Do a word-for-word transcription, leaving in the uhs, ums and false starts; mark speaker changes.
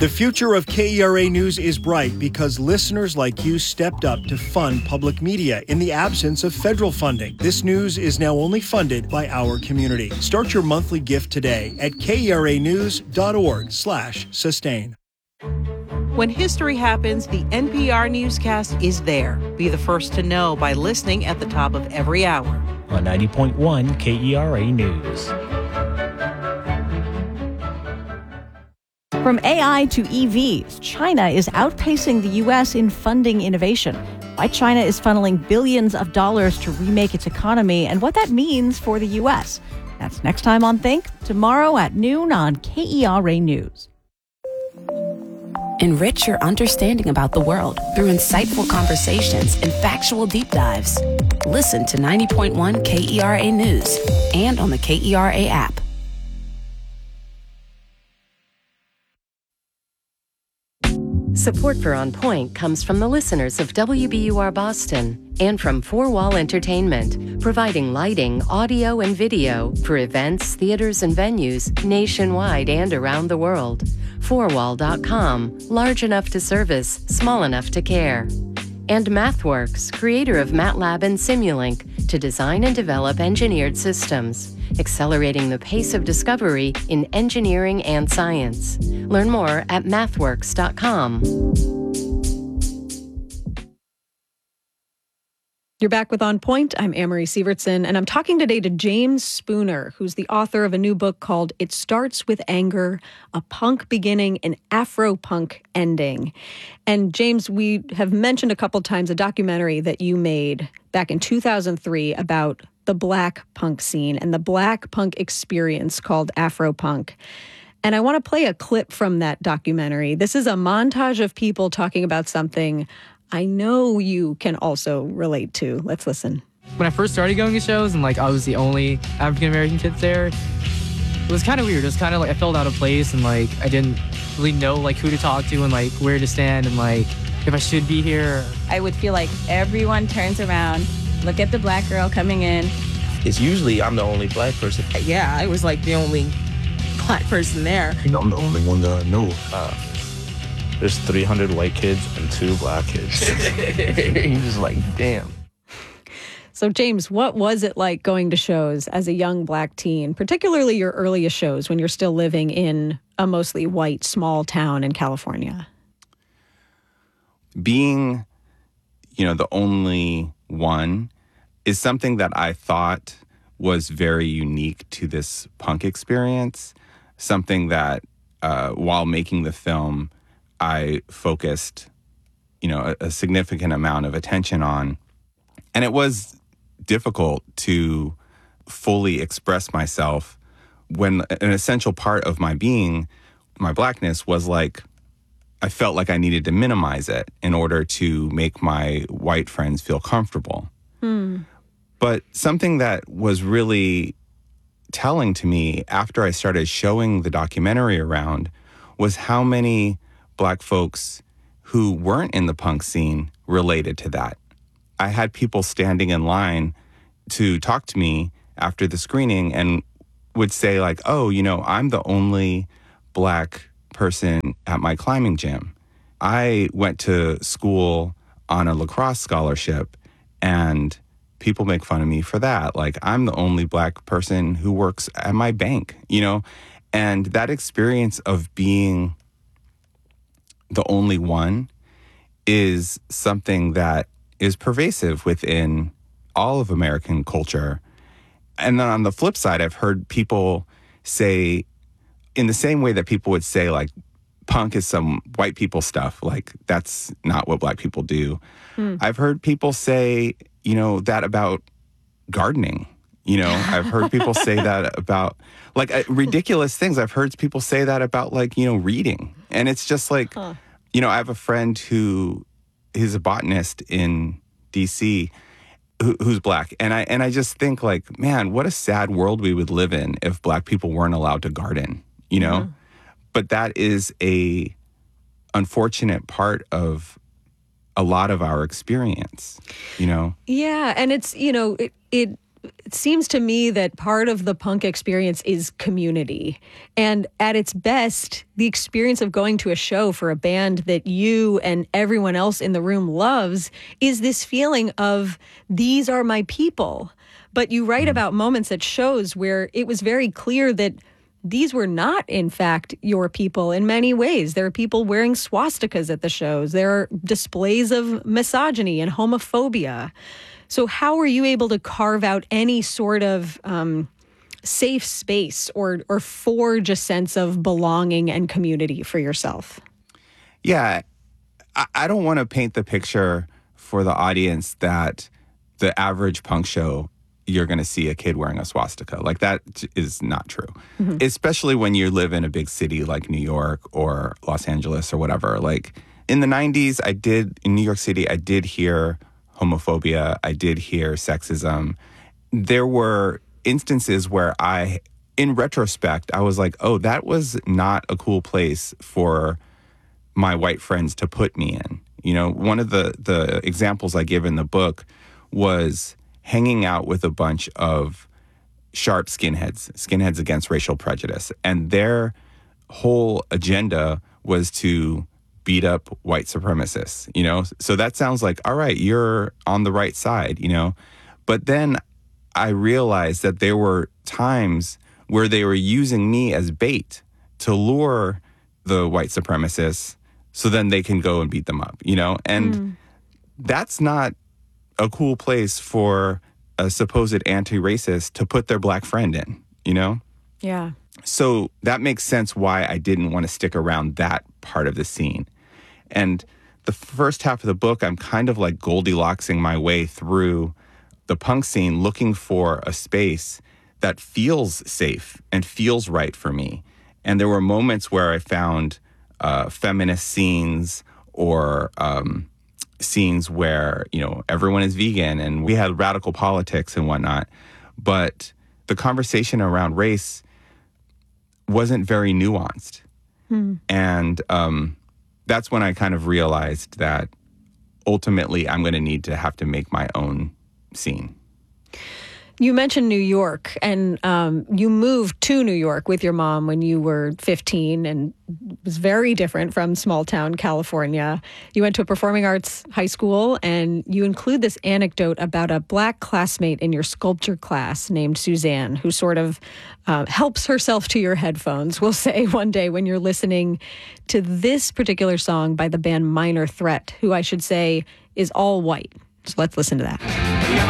Speaker 1: The future of K E R A News is bright because listeners like you stepped up to fund public media in the absence of federal funding. This news is now only funded by our community. Start your monthly gift today at keranews.org slash sustain.
Speaker 2: When history happens, the N P R newscast is there. Be the first to know by listening at the top of every hour.
Speaker 3: On ninety point one K E R A News.
Speaker 4: From A I to E Vs, China is outpacing the U S in funding innovation. Why China is funneling billions of dollars to remake its economy and what that means for the U S. That's next time on Think, tomorrow at noon on K E R A News.
Speaker 5: Enrich your understanding about the world through insightful conversations and factual deep dives. Listen to ninety point one K E R A News and on the K E R A app.
Speaker 6: Support for On Point comes from the listeners of W B U R Boston and from Four Wall Entertainment, providing lighting, audio, and video for events, theaters, and venues nationwide and around the world. four wall dot com, large enough to service, small enough to care. And MathWorks, creator of MATLAB and Simulink, to design and develop engineered systems, accelerating the pace of discovery in engineering and science. Learn more at mathworks dot com.
Speaker 7: You're back with On Point. I'm Amory Sievertson, and I'm talking today to James Spooner, who's the author of a new book called It Starts With Anger, A Punk Beginning, an Afro-Punk Ending. And James, we have mentioned a couple times a documentary that you made back in two thousand three about the Black punk scene and the Black punk experience called Afro-Punk. And I want to play a clip from that documentary. This is a montage of people talking about something I know you can also relate to. Let's listen.
Speaker 8: When I first started going to shows and like I was the only African-American kid there, it was kind of weird. It was kind of like I felt out of place and like I didn't really know like who to talk to and like where to stand and like if I should be here.
Speaker 9: I would feel like everyone turns around, look at the black girl coming in.
Speaker 10: It's usually I'm the only black person.
Speaker 11: Yeah, I was like the only black person there.
Speaker 12: You know, I'm the only one that I know.
Speaker 10: Uh, There's three hundred white kids and two black kids. You're just like, damn.
Speaker 7: So, James, what was it like going to shows as a young black teen, particularly your earliest shows when you're still living in a mostly white small town in California?
Speaker 13: Being, you know, the only one is something that I thought was very unique to this punk experience, something that uh, while making the film, I focused, you know, a, a significant amount of attention on. And it was difficult to fully express myself when an essential part of my being, my blackness, was like, I felt like I needed to minimize it in order to make my white friends feel comfortable. Hmm. But something that was really telling to me after I started showing the documentary around was how many Black folks who weren't in the punk scene related to that. I had people standing in line to talk to me after the screening and would say like, oh, you know, I'm the only Black person at my climbing gym. I went to school on a lacrosse scholarship and people make fun of me for that. Like, I'm the only Black person who works at my bank, you know? And that experience of being the only one is something that is pervasive within all of American culture. And then on the flip side, I've heard people say, in the same way that people would say, like, punk is some white people stuff, like, that's not what Black people do. Hmm. I've heard people say, you know, that about gardening. You know, I've heard people say that about, like, uh, ridiculous things. I've heard people say that about, like, you know, reading. And it's just like, huh. you know, I have a friend who is a botanist in D C who, who's Black. And I and I just think, like, man, what a sad world we would live in if Black people weren't allowed to garden, you know? Mm-hmm. But that is a unfortunate part of a lot of our experience, you know?
Speaker 7: Yeah, and it's, you know, it, it it seems to me that part of the punk experience is community. And at its best, the experience of going to a show for a band that you and everyone else in the room loves is this feeling of, these are my people. But you write about moments at shows where it was very clear that these were not, in fact, your people in many ways. There are people wearing swastikas at the shows. There are displays of misogyny and homophobia. So how were you able to carve out any sort of um, safe space or or forge a sense of belonging and community for yourself?
Speaker 13: Yeah, I, I don't want to paint the picture for the audience that the average punk show, you're going to see a kid wearing a swastika. Like, that is not true. Mm-hmm. Especially when you live in a big city like New York or Los Angeles or whatever. Like, in the nineties, I did, in New York City, I did hear homophobia. I did hear sexism. There were instances where I, in retrospect, I was like, oh, that was not a cool place for my white friends to put me in. You know, one of the, the examples I give in the book was hanging out with a bunch of sharp skinheads, skinheads against racial prejudice. And their whole agenda was to beat up white supremacists, you know? So that sounds like, all right, you're on the right side, you know? But then I realized that there were times where they were using me as bait to lure the white supremacists so then they can go and beat them up, you know? And mm. that's not a cool place for a supposed anti-racist to put their black friend in, you know?
Speaker 7: Yeah.
Speaker 13: So that makes sense why I didn't want to stick around that part of the scene. And the first half of the book, I'm kind of like Goldilocksing my way through the punk scene, looking for a space that feels safe and feels right for me. And there were moments where I found uh, feminist scenes or um, scenes where, you know, everyone is vegan and we had radical politics and whatnot. But the conversation around race wasn't very nuanced. Hmm. And um, that's when I kind of realized that ultimately I'm going to need to have to make my own scene.
Speaker 7: You mentioned New York, and um, you moved to New York with your mom when you were fifteen, and it was very different from small town California. You went to a performing arts high school, and you include this anecdote about a black classmate in your sculpture class named Suzanne, who sort of uh, helps herself to your headphones, we'll say, one day when you're listening to this particular song by the band Minor Threat, who I should say is all white. So let's listen to that.